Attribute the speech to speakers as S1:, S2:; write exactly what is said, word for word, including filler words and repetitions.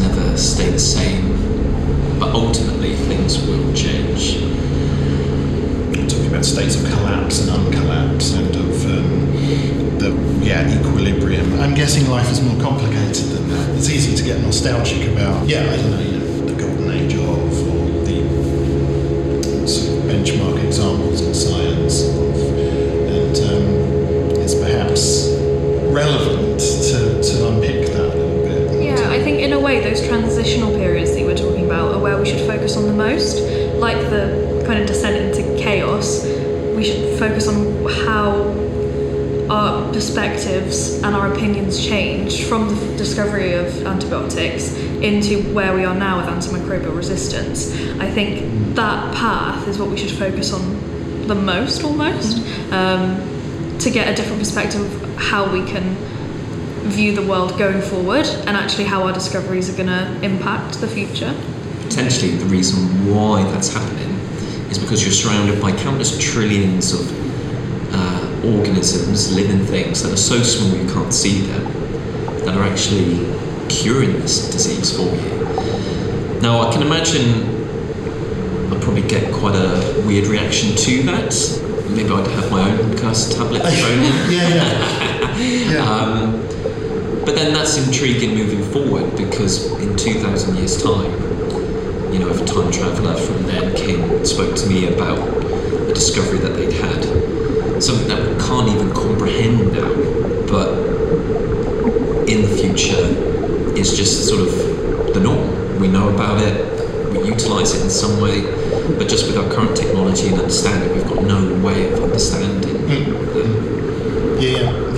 S1: never stay the same, but ultimately things will change.
S2: We're talking about states of collapse and uncollapse and of um, the yeah equilibrium. I'm guessing life is more complicated than that. It's easy to get nostalgic about, yeah, I don't know, you know, the golden age of, or the sort of benchmark examples in science of, and um, it's perhaps relevant to, to unpick that a little bit.
S3: Yeah, I think in a way those transitional periods that you were talking about are where we should focus on the most, like the kind of descent into chaos. We should focus on how our perspectives and our opinions changed from the discovery of antibiotics into where we are now with antimicrobial resistance. I think that path is what we should focus on the most, almost, um, to get a different perspective of how we can view the world going forward and actually how our discoveries are going to impact the future.
S1: Potentially the reason why that's happening is because you're surrounded by countless trillions of uh, organisms, living things that are so small you can't see them, that are actually curing this disease for you. Now I can imagine I'd probably get quite a weird reaction to that. Maybe I'd have my own cursed tablet phone.
S2: yeah, yeah. yeah.
S1: Um, but then that's intriguing moving forward, because in two thousand years' time, you know, if a time traveller from then came and spoke to me about the discovery that they'd had, something that we can't even comprehend now, but in the future is just sort of the norm. We know about it, we utilise it in some way, but just with our current technology and understanding, we've got no way of understanding.
S2: Mm. Yeah, yeah.